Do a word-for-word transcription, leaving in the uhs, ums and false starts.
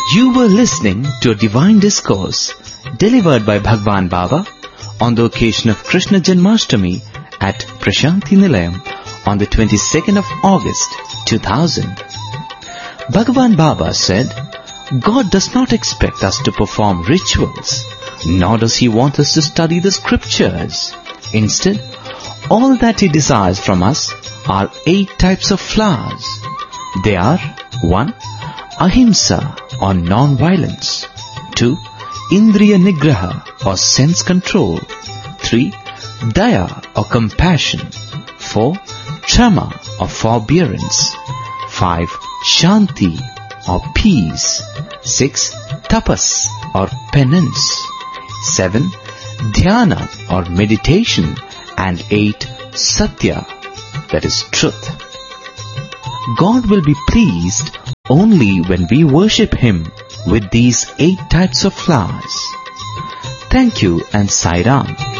You were listening to a divine discourse delivered by Bhagwan Baba on the occasion of Krishna Janmashtami at Prashanti Nilayam on the twenty-second of August two thousand. Bhagwan Baba said, God does not expect us to perform rituals, nor does He want us to study the scriptures. Instead, all that He desires from us are eight types of flowers. They are one. Ahimsa or non-violence. two. Indriya Nigraha or sense control. three. Daya or compassion. four. Kshama or forbearance. five. Shanti or peace. six. Tapas or penance. seven. Dhyana or meditation. And eight. Satya, that is truth. God will be pleased only when we worship Him with these eight types of flowers. Thank you and Sai Ram.